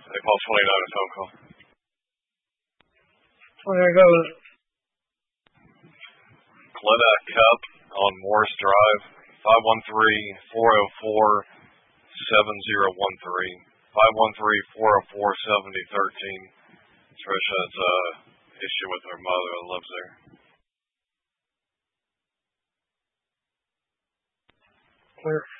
call 29 a phone call. There goes. Glenna Cup on Morris Drive, 513-404-7013. 513-404-7013. Tricia has an issue with her mother that lives there. Clear.